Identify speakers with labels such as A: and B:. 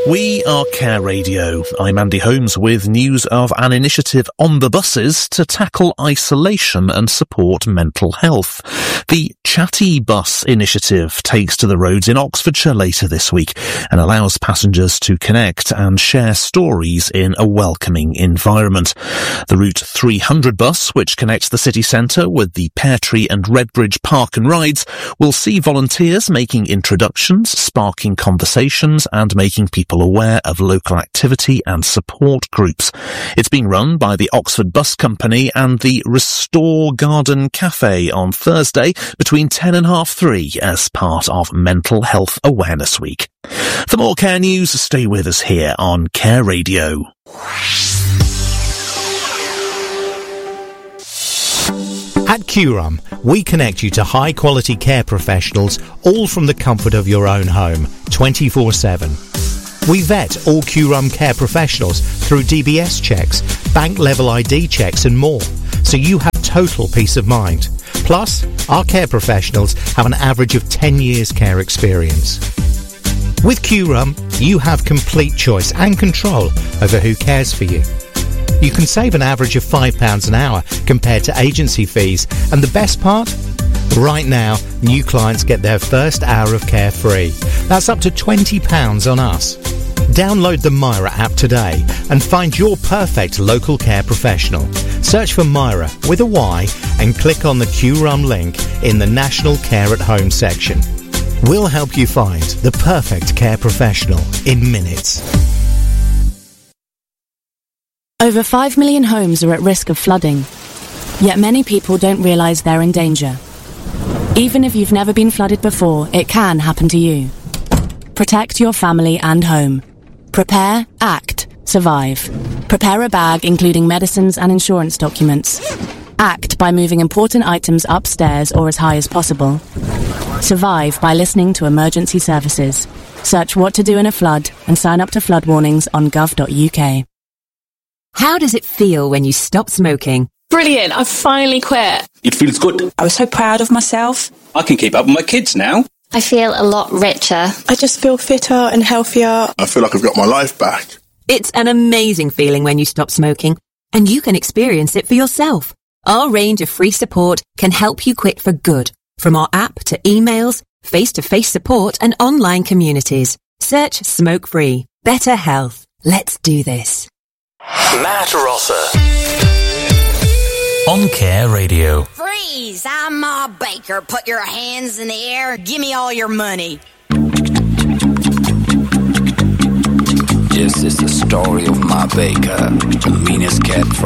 A: We are Care Radio. I'm Andy Holmes with news of an initiative on the buses to tackle isolation and support mental health. The Chatty Bus initiative takes to the roads in Oxfordshire later this week and allows passengers to connect and share stories in a welcoming environment. The Route 300 bus, which connects the city centre with the Pear Tree and Redbridge Park and Rides, will see volunteers making introductions, sparking conversations and making people aware of local activity and support groups. It's being run by the Oxford Bus Company and the Restore Garden Cafe on Thursday between 10 and 3:30 as part of Mental Health Awareness Week. For more Care news, stay with us here on Care Radio.
B: At QRUM, we connect you to high-quality care professionals, all from the comfort of your own home, 24/7. We vet all QRUM care professionals through DBS checks, bank-level ID checks and more, so you have total peace of mind. Plus, our care professionals have an average of 10 years care experience. With QRUM, you have complete choice and control over who cares for you. You can save an average of £5 an hour compared to agency fees, and the best part? Right now, new clients get their first hour of care free. That's up to £20 on us. Download the Myra app today and find your perfect local care professional. Search for Myra with a Y and click on the QRUM link in the National Care at Home section. We'll help you find the perfect care professional in minutes.
C: Over 5 million homes are at risk of flooding, yet many people don't realise they're in danger. Even if you've never been flooded before, it can happen to you. Protect your family and home. Prepare, act, survive. Prepare a bag including medicines and insurance documents. Act by moving important items upstairs or as high as possible. Survive by listening to emergency services. Search what to do in a flood and sign up to flood warnings on gov.uk.
D: How does it feel when you stop smoking?
E: Brilliant, I've finally quit.
F: It feels good.
G: I was so proud of myself.
F: I can keep up with my kids now.
H: I feel a lot richer.
I: I just feel fitter and healthier.
J: I feel like I've got my life back.
D: It's an amazing feeling when you stop smoking, and you can experience it for yourself. Our range of free support can help you quit for good, from our app to emails, face-to-face support and online communities. Search Smoke Free. Better health. Let's do this.
K: Matt Rosser on Care Radio.
L: Freeze! I'm Ma Baker. Put your hands in the air. Give me all your money.
M: This is the story of Ma Baker, the meanest cat from